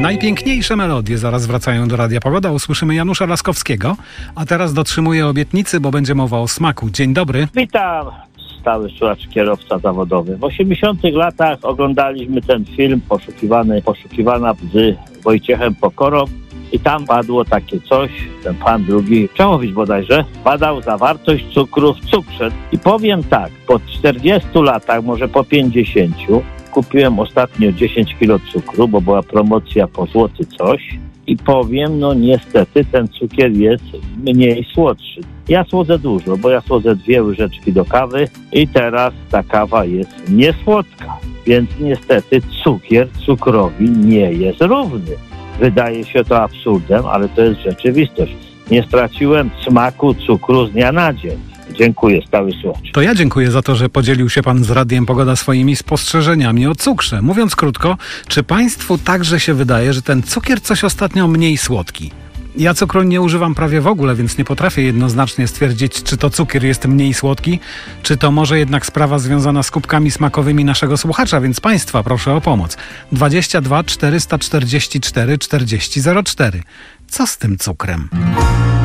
Najpiękniejsze melodie zaraz wracają do Radia Pogoda. Usłyszymy Janusza Laskowskiego, a teraz dotrzymuję obietnicy, bo będzie mowa o smaku. Dzień dobry. Witam, stały słuchacz, kierowca zawodowy. W 80 latach oglądaliśmy ten film Poszukiwana z Wojciechem Pokorą i tam padło takie coś, ten pan drugi, Czechowicz bodajże, badał zawartość cukru w cukrze. I powiem tak, po 40 latach, może po 50, kupiłem ostatnio 10 kg cukru, bo była promocja po złoty coś. I powiem, no niestety ten cukier jest mniej słodszy. Ja słodzę dużo, bo ja słodzę 2 łyżeczki do kawy i teraz ta kawa jest niesłodka. Więc niestety cukier cukrowi nie jest równy. Wydaje się to absurdem, ale to jest rzeczywistość. Nie straciłem smaku cukru z dnia na dzień. Dziękuję, stały słuchacz. To ja dziękuję za to, że podzielił się pan z Radiem Pogoda swoimi spostrzeżeniami o cukrze. Mówiąc krótko, czy państwu także się wydaje, że ten cukier coś ostatnio mniej słodki? Ja cukru nie używam prawie w ogóle, więc nie potrafię jednoznacznie stwierdzić, czy to cukier jest mniej słodki, czy to może jednak sprawa związana z kubkami smakowymi naszego słuchacza, więc państwa proszę o pomoc. 22 444 40 04. Co z tym cukrem?